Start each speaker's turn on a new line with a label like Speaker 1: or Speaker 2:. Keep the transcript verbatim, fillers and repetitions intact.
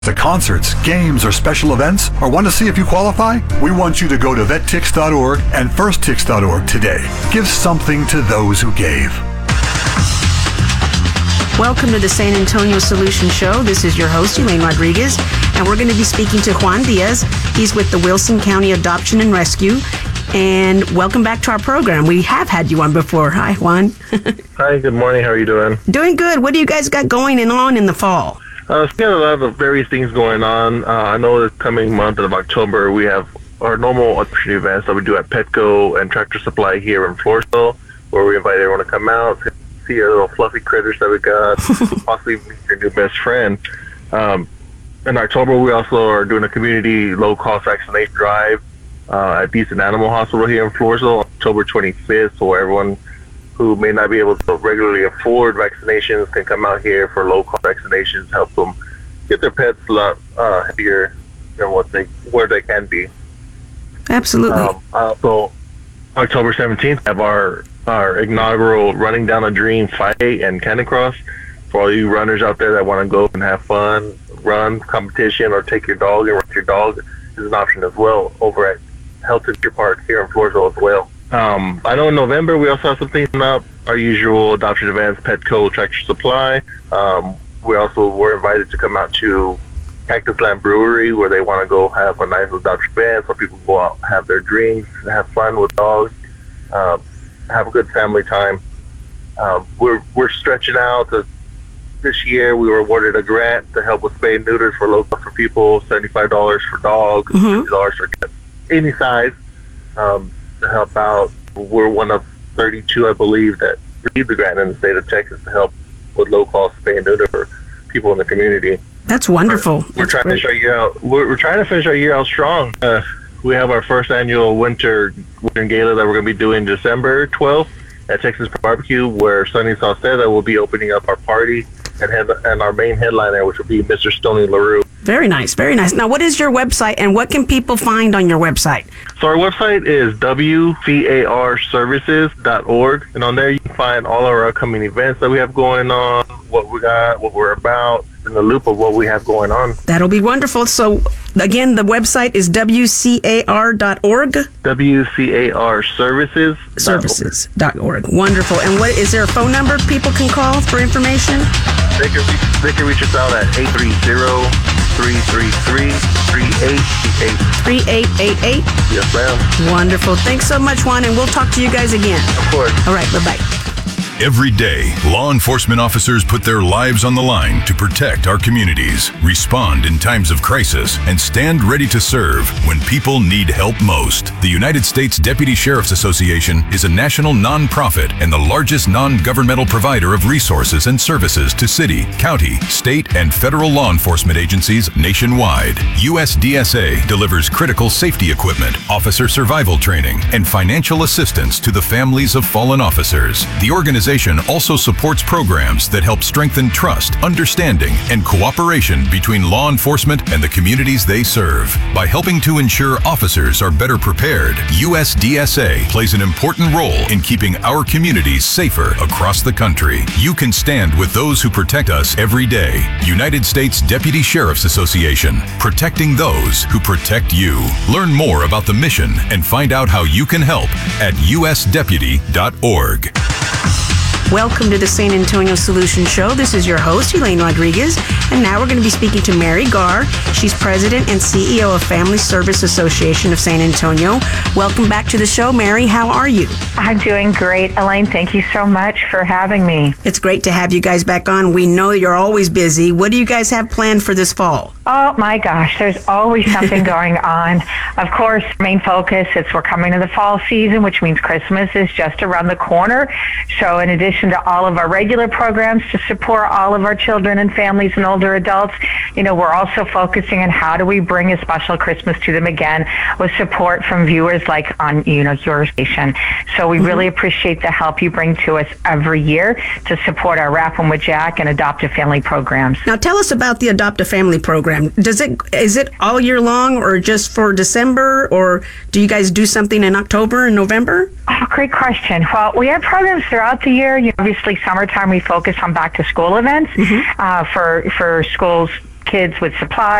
Speaker 1: To concerts, games, or special events, or want to see if you qualify? We want you to go to vet tix dot org and first tix dot org today. Give something to those who gave.
Speaker 2: Welcome to the San Antonio Solution Show. This is your host, Elaine Rodriguez, and we're going to be speaking to Juan Diaz. He's with the Wilson County Adoption and Rescue. And welcome back to our program. We have had you on before. Hi, Juan.
Speaker 3: Hi, good morning. How are you doing?
Speaker 2: Doing good. What do you guys got going and on in the fall?
Speaker 3: Uh, so we have a lot of various things going on. Uh, I know this coming month of October, we have our normal adoption events that we do at Petco and Tractor Supply here in Floresville, where we invite everyone to come out, see our little fluffy critters that we got, possibly meet your new best friend. Um, in October, we also are doing a community low-cost vaccination drive uh, at Decent Animal Hospital here in Floresville, October twenty-fifth, so everyone who may not be able to regularly afford vaccinations can come out here for low-cost vaccinations, help them get their pets a lot uh, healthier than what they where they can be.
Speaker 2: Absolutely.
Speaker 3: Um, uh, so October seventeenth, have our our inaugural Running Down a Dream five K and Canicross for all you runners out there that want to go and have fun, run competition, or take your dog and run your dog is an option as well over at Health Center Park here in Floresville as well. Um, I know in November we also have something coming up, our usual adoption events, Petco, Tractor Supply. Um, we also were invited to come out to Cactus Land Brewery, where they want to go have a nice adoption event so people go out, have their drinks, have fun with dogs, uh, have a good family time. Uh, we're we're stretching out. To, this year we were awarded a grant to help with spay and neuters for local for people, seventy-five dollars for dogs,
Speaker 2: Mm-hmm.
Speaker 3: fifty dollars for cats, any size. Um, to help out. We're one of thirty-two, I believe, that received the grant in the state of Texas to help with low-cost spay and neuter for people in the community.
Speaker 2: That's wonderful.
Speaker 3: We're, we're
Speaker 2: That's
Speaker 3: trying
Speaker 2: great.
Speaker 3: to finish our year out. We're, we're trying to finish our year out strong. Uh, we have our first annual winter winter gala that we're going to be doing December twelfth at Texas Barbecue, where Sonny Sauceda will be opening up our party and head, and our main headliner, which will be Mister Stoney LaRue.
Speaker 2: Very nice, very nice. Now, what is your website, and what can people find on your website?
Speaker 3: So our website is w c a r services dot org, and on there you can find all our upcoming events that we have going on, what we got, what we're about, in the loop of what we have going on.
Speaker 2: That'll be wonderful. So, again, the website is w c a r dot org.
Speaker 3: w c a r services
Speaker 2: Services dot org. Wonderful. And what is there a phone number people can call for information?
Speaker 3: They can reach, they can reach us out at eight three zero, three three three, three eight eight eight.
Speaker 2: three eight eight eight.
Speaker 3: Yes, ma'am.
Speaker 2: Wonderful. Thanks so much, Juan, and we'll talk to you guys again.
Speaker 3: Of course.
Speaker 2: All right, bye-bye.
Speaker 4: Every day, law enforcement officers put their lives on the line to protect our communities, respond in times of crisis, and stand ready to serve when people need help most. The United States Deputy Sheriff's Association is a national nonprofit and the largest non-governmental provider of resources and services to city, county, state, and federal law enforcement agencies nationwide. U S D S A delivers critical safety equipment, officer survival training, and financial assistance to the families of fallen officers. The organization also supports programs that help strengthen trust, understanding, and cooperation between law enforcement and the communities they serve. By helping to ensure officers are better prepared, U S D S A plays an important role in keeping our communities safer across the country. You can stand with those who protect us every day. United States Deputy Sheriff's Association, protecting those who protect you. Learn more about the mission and find out how you can help at u s deputy dot org.
Speaker 2: Welcome to the San Antonio Solution Show. This is your host, Elaine Rodriguez, and now we're going to be speaking to Mary Gar. She's president and C E O of Family Service Association of San Antonio. Welcome back to the show, Mary. How are you?
Speaker 5: I'm doing great, Elaine. Thank you so much for having me.
Speaker 2: It's great to have you guys back on. We know you're always busy. What do you guys have planned for this fall?
Speaker 5: Oh, my gosh. There's always something going on. Of course, main focus is we're coming to the fall season, which means Christmas is just around the corner. So in addition to all of our regular programs to support all of our children and families and older adults, you know, we're also focusing on how do we bring a special Christmas to them again with support from viewers like on, you know, your station. So we mm-hmm. really appreciate the help you bring to us every year to support our Rappin' with Jack and Adopt a Family programs.
Speaker 2: Now tell us about the Adopt a Family program. Does it is it all year long or just for December, or do you guys do something in October and November?
Speaker 5: Oh, great question. Well, we have programs throughout the year. You know, obviously, summertime we focus on back to school events mm-hmm. uh, for for schools kids with supplies.